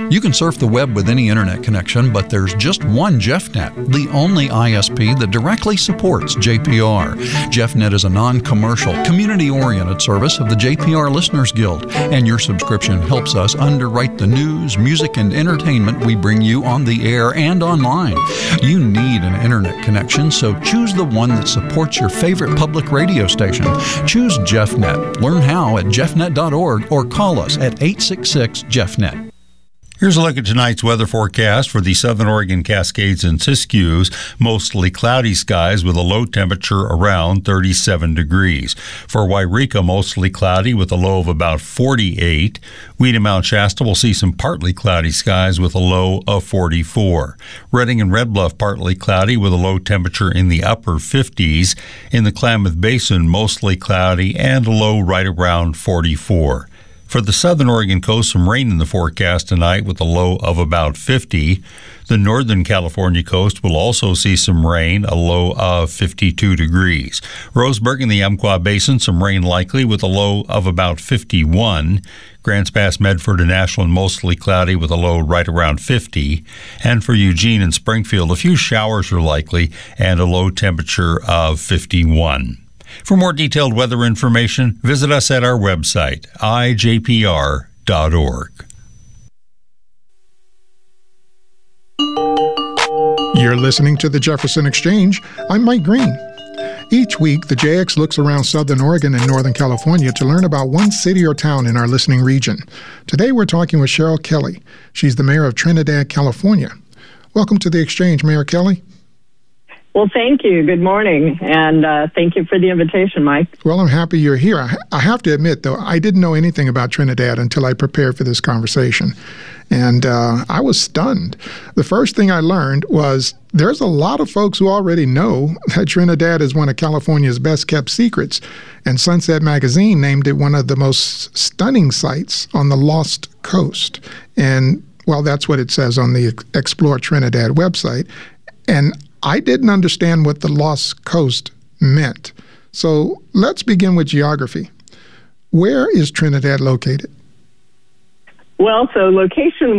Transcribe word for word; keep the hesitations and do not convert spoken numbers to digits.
You can surf the web with any internet connection, but there's just one JeffNet, the only I S P that directly supports J P R. JeffNet is a non-commercial, community-oriented service of the J P R Listeners Guild, and your subscription helps us underwrite the news, music, and entertainment we bring you on the air and online. You need an internet connection, so choose the one that supports your favorite public radio station. Choose JeffNet. Learn how at jeff net dot org or call us at eight six six Jeff net. Here's a look at tonight's weather forecast for the Southern Oregon Cascades and Siskiyous. Mostly cloudy skies with a low temperature around thirty-seven degrees. For Wairika, mostly cloudy with a low of about forty-eight. Weed and Mount Shasta will see some partly cloudy skies with a low of forty-four. Redding and Red Bluff, partly cloudy with a low temperature in the upper fifties. In the Klamath Basin, mostly cloudy and a low right around forty-four. For the southern Oregon coast, some rain in the forecast tonight with a low of about fifty. The northern California coast will also see some rain, a low of fifty-two degrees. Roseburg and the Umpqua Basin, some rain likely with a low of about fifty-one. Grants Pass, Medford, and Ashland, mostly cloudy with a low right around fifty. And for Eugene and Springfield, a few showers are likely and a low temperature of fifty-one. For more detailed weather information, visit us at our website, i j p r dot org. You're listening to the Jefferson Exchange. I'm Mike Green. Each week, the J X looks around Southern Oregon and Northern California to learn about one city or town in our listening region. Today, we're talking with Cheryl Kelly. She's the mayor of Trinidad, California. Welcome to the Exchange, Mayor Kelly. Well, thank you. Good morning, and uh, thank you for the invitation, Mike. Well, I'm happy you're here. I, I have to admit, though, I didn't know anything about Trinidad until I prepared for this conversation, and uh, I was stunned. The first thing I learned was there's a lot of folks who already know that Trinidad is one of California's best-kept secrets, and Sunset Magazine named it one of the most stunning sites on the Lost Coast. And, well, that's what it says on the Explore Trinidad website. And I didn't understand what the Lost Coast meant. So let's begin with geography. Where is Trinidad located? Well, so location